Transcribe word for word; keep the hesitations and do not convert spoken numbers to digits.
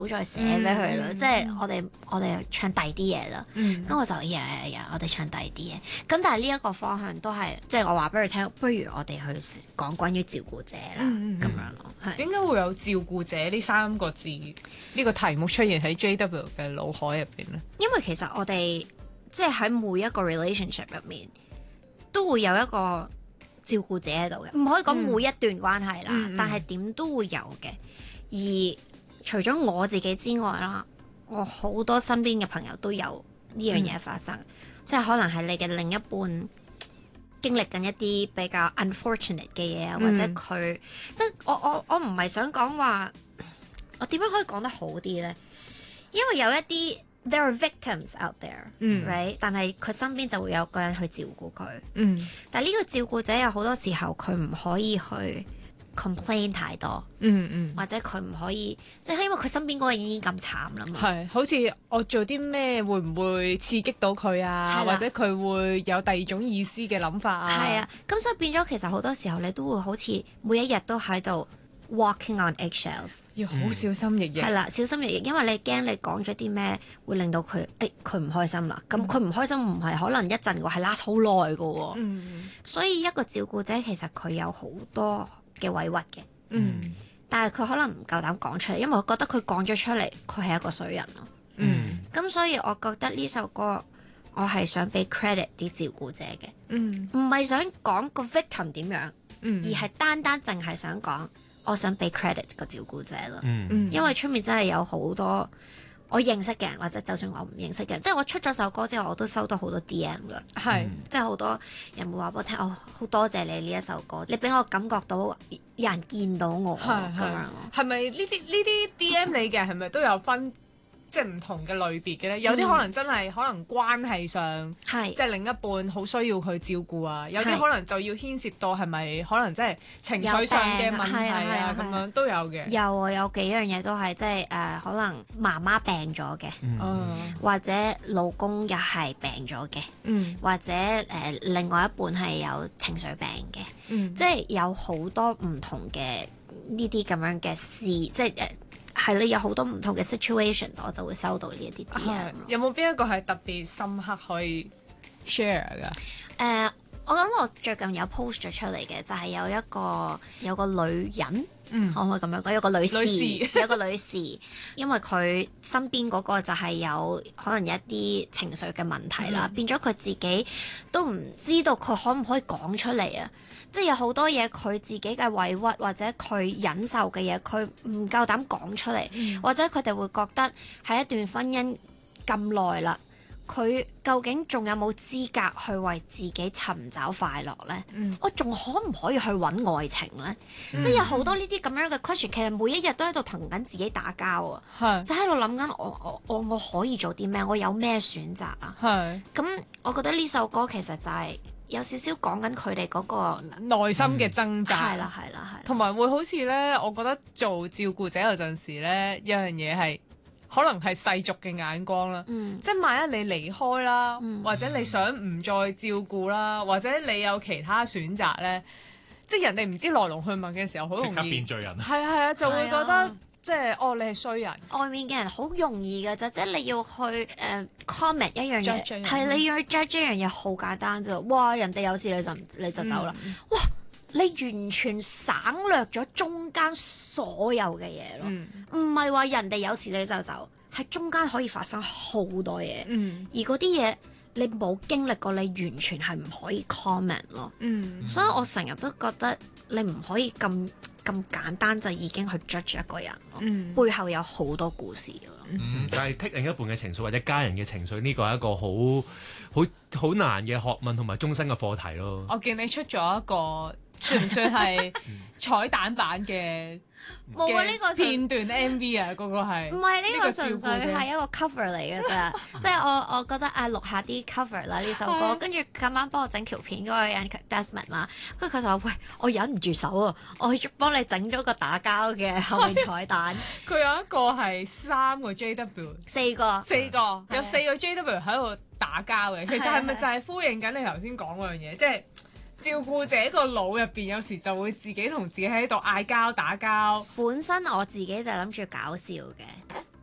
好再寫俾佢咯，即係我哋我哋唱第啲嘢啦。咁我就呀呀呀，我哋唱第啲嘢。咁但係呢一個方向都係，即係我話俾佢聽，不如我哋去講關於照顧者啦，咁樣咯。係點解會有照顧者呢三個字呢個題目出現喺 J W 嘅腦海入邊咧？ 因為其實我哋即係喺每一個 relationship 入面都會有一個照顧者喺度嘅，唔可以講每一段關係啦， 嗯、 但係點都會有嘅。而除咗我自己之外啦，我好多身邊嘅朋友都有呢樣嘢發生，嗯、即係可能係你嘅另一半經歷緊一啲比較 unfortunate 嘅嘢啊，嗯、或者佢即係我我我唔係想講話，我點樣可以講得好啲呢？因為有一啲 there are victims out there，right？、嗯、但係佢身邊就會有個人去照顧佢，嗯、但係呢個照顧者有好多時候佢唔可以去complain 太多，嗯嗯，或者佢唔可以，即係因為佢身邊嗰個人已經咁慘啦嘛。 係，好似我做啲咩會唔會刺激到佢啊？或者佢會有第二種意思嘅諗法啊？ 係啊，咁所以變咗其實好多時候你都會好似每一日都喺度 walking on eggshells， 要好小心翼翼。 係啦，小心翼翼，因為你驚你講咗啲咩會令到佢誒佢唔開心啦。咁佢唔開心唔係可能一陣喎，係 last 好耐㗎喎。嗯，所以一個照顧者其實佢有好多嘅委屈嘅，嗯，但係佢可能唔夠膽講出嚟，因為我覺得佢講咗出嚟，佢係一個衰人咯，嗯，咁所以我覺得呢首歌我係想俾 credit 啲照顧者嘅，嗯，唔係想講個 victim 點樣，嗯，而係單單淨係想講我想俾 credit 個照顧者咯，嗯，因為出面真係有好多我認識嘅人，或者就算我唔認識嘅人，即係我出咗首歌之後，我都收到好多 D M 㗎，係，即係好多人會話俾我聽，哦，好多謝你呢一首歌，你俾我感覺到有人見到我咁樣。 係咪呢啲呢啲 D M 你嘅係咪都有分即係唔同嘅類別嘅咧？有啲可能真係可能關係上，即係另一半好需要佢照顧啊，有啲可能就要牽涉到係咪可能即係情緒上嘅問題啊咁樣都有嘅。 有啊，有幾樣嘢都係即係誒，可能媽媽病咗嘅，或者老公又係病咗嘅，或者誒另外一半係有情緒病嘅，即係有好多唔同嘅呢啲咁樣嘅事，即係誒。係你有好多唔同嘅 situations，我就會收到呢一啲 D M。 有冇邊一個係特別深刻可以 share 㗎？誒、 呃，我諗我最近有 post 咗出嚟嘅，就係、是、有一個有個女人，嗯、可唔可以咁樣講？有個女士，女士有個女士，因為佢身邊嗰個就係有可能有一啲情緒嘅問題啦，嗯、變咗佢自己都唔知道佢可唔可以講出嚟啊！即係有好多嘢佢自己嘅委屈或者佢忍受嘅嘢，佢唔夠膽講出嚟，嗯、或者佢哋會覺得喺一段婚姻咁耐啦，佢究竟仲有冇資格去為自己尋找快樂呢？嗯、我仲可唔可以去揾愛情呢？嗯、即係有好多呢啲咁樣嘅 question，其實每一日都喺度同緊自己打交啊，是就喺度諗緊我我我我可以做啲咩？我有咩選擇啊？咁是我覺得呢首歌其實就係、是。有少少講緊佢哋嗰個內心嘅掙扎， 係啦係啦係， 同埋會好似咧，我覺得做照顧者有陣時咧，有樣嘢係可能係世俗嘅眼光啦，嗯、即係萬一你離開啦，嗯、或者你想唔再照顧啦，或者你有其他選擇咧，即係人哋唔知來龍去脈嘅時候，好容易即刻變罪人， 係啊係啊，就會覺得。即係哦，你係衰人， 外面嘅人好容易嘅啫，即係你要去誒、uh, comment 一樣嘢，係你要去 judge 一樣嘢好簡單啫。哇！人哋有事你就你就走啦。嗯、哇！你完全省略咗中間所有嘅嘢咯，唔係話人哋有事你就走，係中間可以發生好多嘢，嗯、而嗰啲嘢你冇經歷過，你完全係唔可以 comment 咯。嗯、所以我成日都覺得你唔可以咁。咁簡單就已經去 judge 一個人，嗯、背後有好多故事㗎。 嗯，但係 take 另一半嘅情緒或者家人嘅情緒呢個係一個好好好難嘅學問同埋終身嘅課題咯。 我見你出咗一個算唔算係彩蛋版嘅？ 冇啊！呢個片段 M V 啊，嗰個係唔係呢個純粹係一個 cover 嚟嘅啫，即係我我覺得啊錄下啲 cover 啦呢首歌，跟住咁啱幫我整條片嗰個人 Desmond 啦，跟住佢就話：喂，我忍唔住手啊，我幫你整咗個打交嘅後面彩蛋。 佢有一個係三個 J W， 四個， 四個有四個 J W 喺度打交嘅，其實係咪就係呼應緊你頭先講嗰樣嘢，即係照顧者個腦入邊有時就會自己同自己喺度嗌交打交。 本身我自己就諗住搞笑嘅。